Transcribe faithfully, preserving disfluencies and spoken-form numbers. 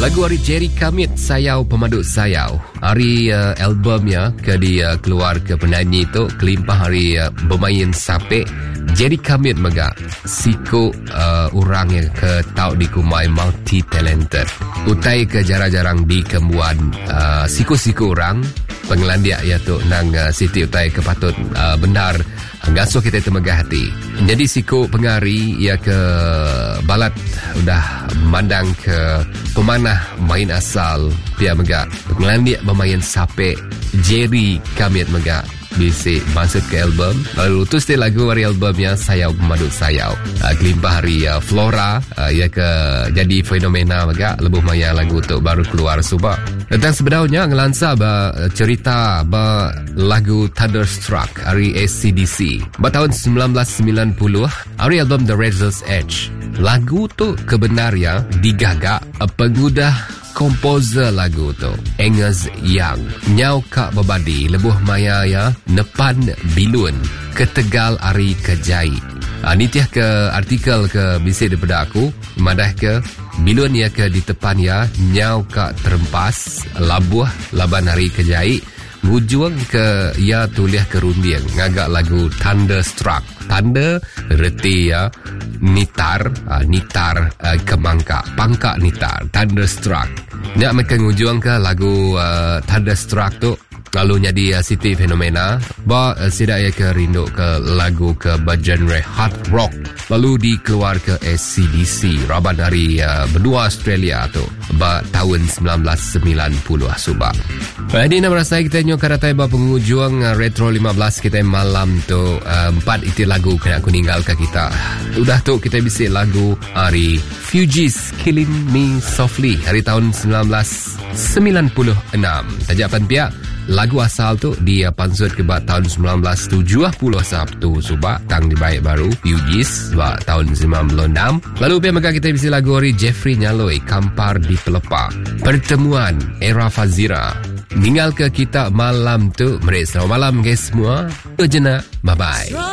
Lagu hari Jerry Kamit, Sayau Pemaduk Sayau. Hari uh, albumnya ke dia uh, keluar ke penyanyi tu kelimpah hari uh, bermain sapek Jerry Kamit mega siko uh, orang yang ke tau di kumai multi talented. Utai ke jarang-jarang di kembuan uh, siko-siko orang pengelandia ya tu nang uh, Siti utai ke patut uh, benar ngasuh kita temegah hati. Jadi siko pengari ya ke balat udah mandang ke pemanah main asal pia mega pengelandia bermain sape Jerry Kamit mega bisi masuk ke album. Lalu terus dia lagu dari albumnya Sayau Pemaduk Sayau. Uh, kelimpah hari uh, Flora uh, ya ke jadi fenomena mega lebih maya lagu tu baru keluar suba. Tentang sebenarnya ngelansa ba cerita ba lagu Thunderstruck hari A C D C. Ba tahun sembilan belas sembilan puluh hari album The Razor's Edge. Lagu tu kebenarnya digagak uh, pengudah komposer lagu tu Angus Young nyau kak babadi lebuh maya ya nepan bilun ke Tegal ari ke Jai. Ha, ni tiah ke artikel ke bisik daripada aku madah ke bilun ya ke di tepan ya nyau kak terempas labuh laban hari ke Jai ngujung ke ya tuliah ke rundiang ngagak lagu Thunderstruck. Thunder reti ya nitar uh, nitar uh, kemangka pangka nitar Thunderstruck. Nak mereka ngujung ke lagu uh, Thunderstruck tu lalu jadi uh, City Fenomena ba uh, sidak ya ke rindu ke lagu ke genre hard rock lalu dikeluar ke A C D C raban dari uh, benua Australia tu ba tahun sembilan belas sembilan puluh suba. Jadi nak merasa kita nyok karatai ba penghujung uh, Retro lima belas kita malam tu uh, empat itu lagu kena aku ninggal ke kita. Udah tu kita bisik lagu hari Fugees Killing Me Softly hari tahun sembilan belas sembilan puluh enam. Tajapan pihak lagu asal tu dia pansut ke bat tahun sembilan belas tujuh puluh Sabtu suba tang di baik baru Fugees ba tahun sembilan puluh enam. Lalu pihak maka kita bisik lagu hari Jeffrey Nyaloi Kampar di Pelepah. Pertemuan Era Fazira. Ninggal ke kita malam tu. Mereka selamat malam guys semua. Ujena. Bye-bye.